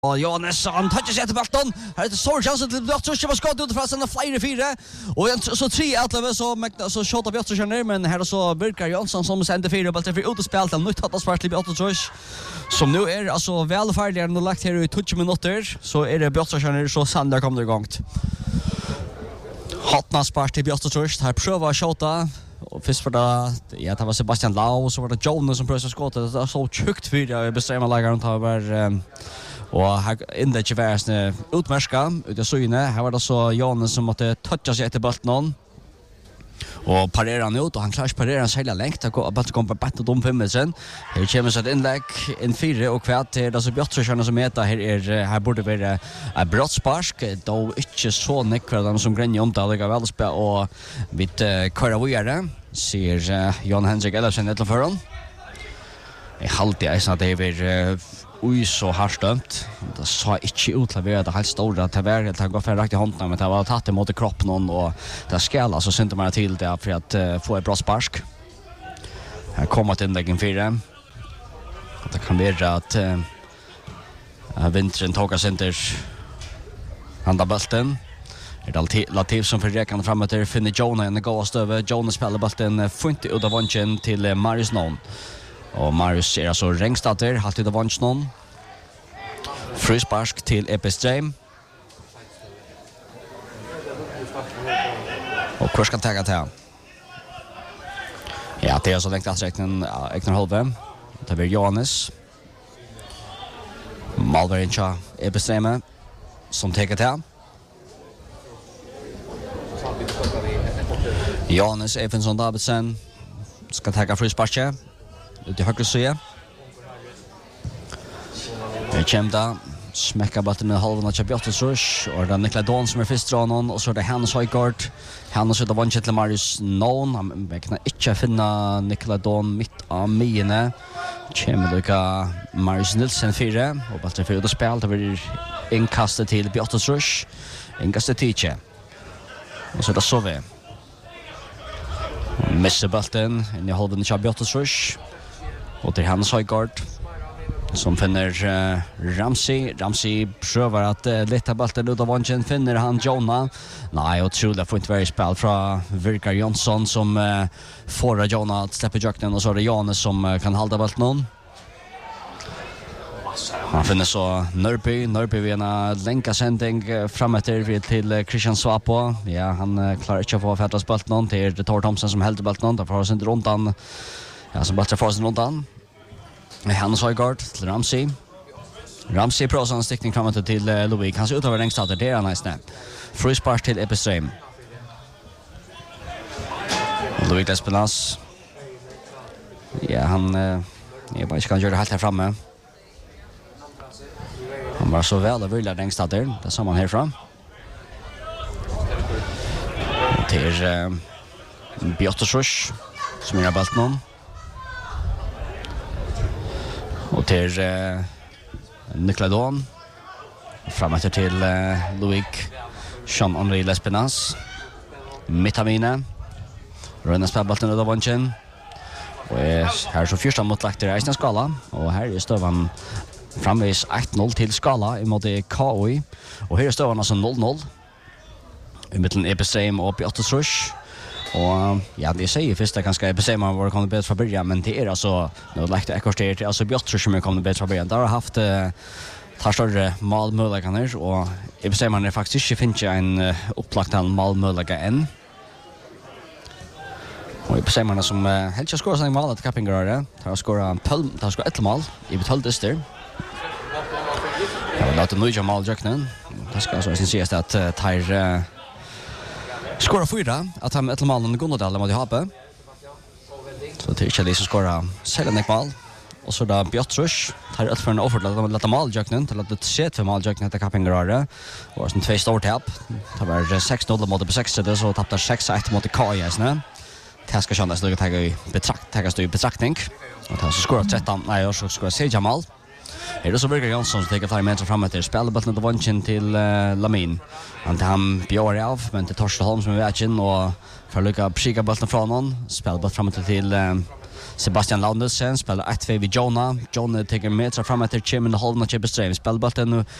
Og Johannes, han toucher seg til ballen. Her er det stor chans til Bjørtrush, som har skått ut fra sine flere 4. Og så 3-11, så skjøter Bjørtrush ned, men her er så Birker Jonsson som sender 4, og ballen for ut og spil til nytt hatt spart til Bjørtrush, som nå er altså velferdigere enn lagt her i 20 minutter, så er det Bjørtrush ned, så sannelig kommer det i gang. Hattna spart til Bjørtrush, her prøver å skjøte, och först var det det var Sebastian Lau och så var det Jonas som prövar skott. Det var så tjukt för jag bestämmer lägger runt här och här in det ju utmärska ute syne. Här var det så Jonas som måste toucha sig efter bollen och parera han ut och han klarar parera sig hela längt att bara komma på bättre dom 5 sen. Här kommer så ett inlägg in 4 och kvart det är så Björtrush som heter här borde vara en brottspark då inte så nekvar som grenjer om det ligger väl spel och vid köra vidare ser Jan Henrik Ellefsen ett för honom. Jag haltar jag så det är så harstømt. Det sa ikke ut til å være det helt store. Det går for rakt i hånden, men det var tatt imot kroppen noen, og det skal altså synte meg til det for at få et bra sparsk. Her kommer et innlegg 4. Det kan være at vinteren tåker synter handa bulten. Det är Latif som försöker framåt där finner Jonah i den goda stöve. Jonah spelar bulten funt ut av vanchen till Marius Nån. Och Marius är alltså Rängstatter, alltid av vanch någon. Frispark till Epistream. Och kurs kan ta det här. Ja, det är så längt att räkna Eknar Holve. Det blir Johannes. Malverincha Epistream som tar det här. Johannes Efinsson Davidsen ska ta frisparket. Ut i högre sida. Det kommer smäcka bollen med halvan av Björtrush och det är Niklas Don som är först honom och så är det Hannes Højgaard. Hannes är vann till Marius Nån. Han kan inte finna Niklas Don mitt av mine. Kommer lycka Marius Nilsen 4 och bollen för ut och spel. Det blir inkastet till Björtrush. Inkastet Tiche. Och så är det så vi. Missar bollen in i halvan av Björtrush. Och det är Hannes Højgaard som finner Ramsey. Ramsey prövar att leta bollen ut av vanchen. Finner han Jonah. Nej, otroligt får inte vara i spel från Birker Jonsson som får Jonah att släppa jöknen. Och så är det Janus som kan hålla bollen. Han finner så Nörby vid en länkasändning framåter till Christian Swapo. Ja, han klarar inte att få färdras bollen till Tor Thomsen som hällde bollen. Därför har sin runt han. Ja, som bara får sin runt han. Hannes Højgaard till Ramsey. Ramsey prövar en stickning framåt till Lovik. Han ser ut över längstater, det är nice. Frispark till Epistream. Lovik Lespenas. Ja, han jag bara inte kan göra det helt här framme. Han var så väl och vilja längstater. Det sa man härifrån. Till Björtrush som är balt någon. Och till Niklas Don. Framåt till Loic Jean-Henri Lespenas. Mittamine. Rönna spelbollen ut av vanchen. Och här så första motlagt i reisens skala. Och här är stövan framvis 1-0 till skala i mot KOI. Och här är stövan alltså 0-0. I mitten Epistream och Björtrush. Och ja, det säger först att ganska bestämma vad det kommer bättre från början, men det är alltså nu lagt det ekostert till alltså Björtrush som kommer bättre från början. Där har haft tar större målmöjligheter och i bestämman är faktiskt inte finns en upplagt målmöjlighet än. Och i bestämman som helt skora sig mål att Kappingrare tar skora ett mål i betaldester. Ja, låt dem nu mål jöknen. Det ska så ses att tar skora 4 att han ett mål under Gunnodal mot Hape. Så det är inte det som skora Selenek mål. Och så där Björtrush tar ett för en offer att låta mål jöknen till att det set för mål jöknen till Kappingrare. Och sen 2 stora tapp. Det var 6-0 mot på 6 så tappade 6-1 mot KIS nu. Det ska kännas något tagas i betraktning. Och det så skora 13. Nej, och så skora Sejamal. Är det så Birker Jonsson som tar flera meter framåt där spelar bollen till vanchen till Lamin. Han björ av men till Torsten Holm som är vägen och för lycka pricka bollen från honom. Spelar bollen framåt till Sebastian Laundesen spelar 1-2 vid Jonah. Jonah tar meter fram efter Kim i halvan till Beström. Spelar bollen